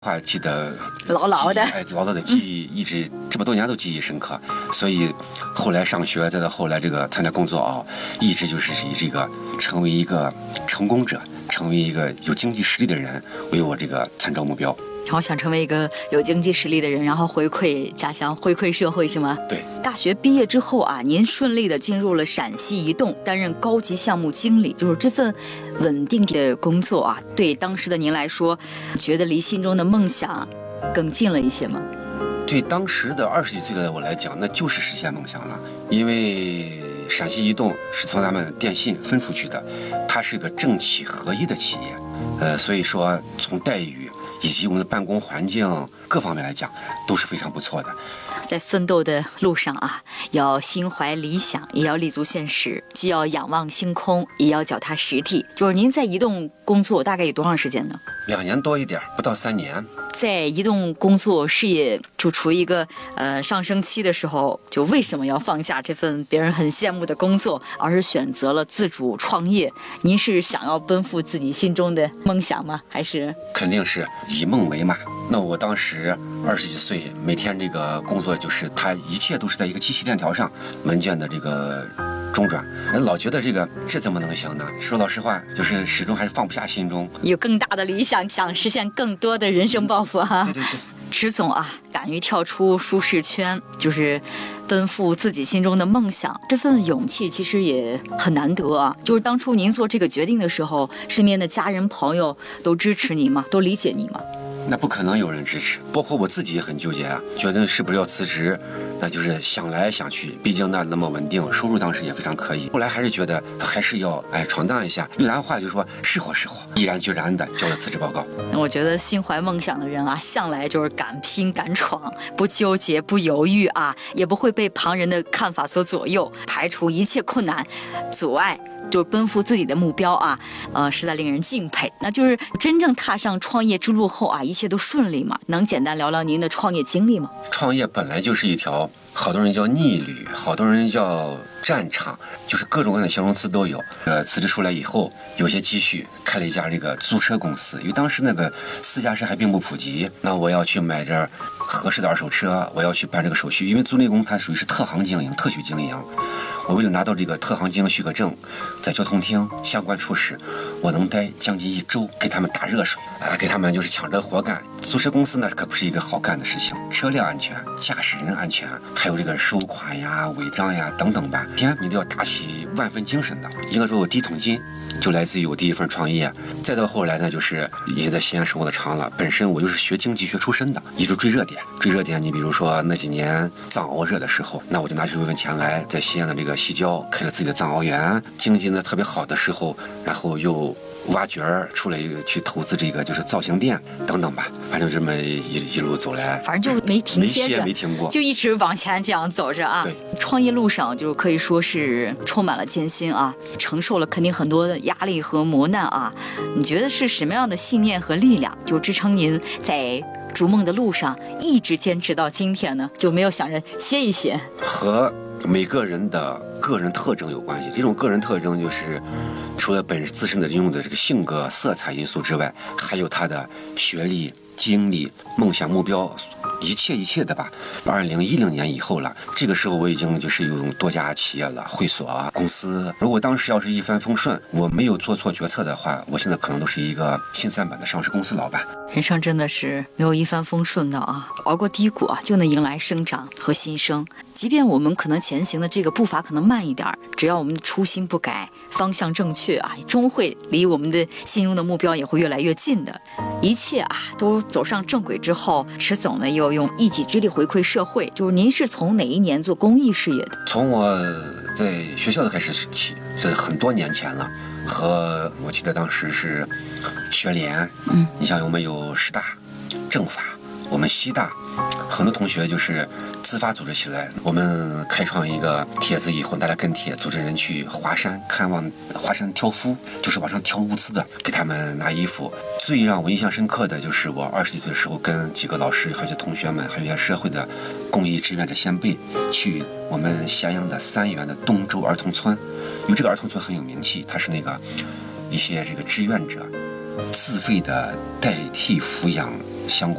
话记得牢牢的， 牢牢的记忆，一直这么多年都记忆深刻。所以后来上学，再到后来这个参加工作啊，一直就是以这个成为一个成功者，成为一个有经济实力的人为我这个参照目标。 然后想成为一个有经济实力的人，然后回馈家乡，回馈社会，是吗？ 对。 大学毕业之后啊，您顺利的进入了陕西移动，担任高级项目经理，就是这份稳定的工作啊，对当时的您来说，觉得离心中的梦想更近了一些吗？ 对当时的20几岁的我来讲，那就是实现梦想了，因为陕西移动是从咱们电信分出去的，它是个政企合一的企业，所以说从待遇以及我们的办公环境各方面来讲都是非常不错的。 在奋斗的路上啊，要心怀理想，也要立足现实，既要仰望星空，也要脚踏实地。就是您在移动工作大概有多长时间呢 ？2年多一点，不到3年。 在移动工作事业就处于一个上升期的时候，就为什么要放下这份别人很羡慕的工作，而是选择了自主创业？您是想要奔赴自己心中的梦想吗？还是肯定是以梦为马。那我当时20几岁，每天这个工作就是它一切都是在一个机器链条上，文件的这个中转，老觉得这怎么能行呢？说老实话，就是始终还是放不下心中有更大的理想，想实现更多的人生抱负哈。 对。 池总啊，敢于跳出舒适圈，就是奔赴自己心中的梦想，这份勇气其实也很难得啊。就是当初您做这个决定的时候，身边的家人朋友都支持你吗？都理解你吗？ 那不可能有人支持，包括我自己也很纠结啊，觉得是不是要辞职，那就是想来想去，毕竟那么稳定，收入当时也非常可以。后来还是觉得还是要闯荡一下，用咱话就说是火，毅然决然的交了辞职报告。 我觉得心怀梦想的人啊，向来就是敢拼敢闯，不纠结不犹豫啊，也不会被旁人的看法所左右，排除一切困难阻碍，就奔赴自己的目标啊，实在令人敬佩。那就是真正踏上创业之路后啊，一切都顺利吗？能简单聊聊您的创业经历吗？ 创业本来就是一条，好多人叫逆旅，好多人叫战场，就是各种各样的形容词都有。辞职出来以后，有些积蓄，开了一家这个租车公司，因为当时那个私家车还并不普及，那我要去买这合适的二手车，我要去办这个手续，因为租赁公司它属于是特行经营、特许经营。我为了拿到这个特行经营许可证，在交通厅相关处室，我能待将近1周，给他们打热水给他们就是抢着活干。租车公司呢，可不是一个好干的事情，车辆安全、驾驶人安全，还有这个收款呀、违章呀等等吧，天你都要打起万分精神的。应该说我第一桶金就来自于我第一份创业，再到后来呢，就是已经在西安生活的长了，本身我又是学经济学出身的，一直追热点。你比如说那几年藏獒热的时候，那我就拿出一部分钱来，在西安的这个西郊开了自己的藏獒园。经济呢特别好的时候，然后又挖掘出来去投资这个就是造型店等等吧，反正这么一路走来， 反正就没停歇着， 没停过， 就一直往前这样走着啊。 对， 创业路上就可以说是充满了艰辛啊，承受了肯定很多的压力和磨难啊。你觉得是什么样的信念和力量，就支撑您在逐梦的路上一直坚持到今天呢？就没有想着歇一歇？ 和每个人的个人特征有关系。这种个人特征就是除了自身的拥有的这个性格色彩因素之外，还有他的学历、经历、梦想、目标，一切的吧。2010年以后了，这个时候我已经就是有多家企业了，会所啊、公司。如果当时要是一帆风顺，我没有做错决策的话，我现在可能都是一个新3板的上市公司老板。 人生真的是没有一帆风顺的啊，熬过低谷啊，就能迎来生长和新生。即便我们可能前行的这个步伐可能慢一点，只要我们的初心不改，方向正确啊，终会离我们的心中的目标也会越来越近的。一切啊都走上正轨之后，池总呢又用一己之力回馈社会。就是您是从哪一年做公益事业的？ 从我在学校的开始起，是很多年前了。和我记得当时是学联，你像我们有师大、政法，我们西大，很多同学就是自发组织起来，我们开创一个帖子以后，大家跟帖组织人去华山看望华山挑夫，就是往上挑物资的，给他们拿衣服。最让我印象深刻的就是我20几岁的时候，跟几个老师、还有一些同学们，还有一些社会的公益志愿者先辈，去我们咸阳的3原的东周儿童村。因为这个儿童村很有名气，它是那个一些这个志愿者自费的代替抚养相关。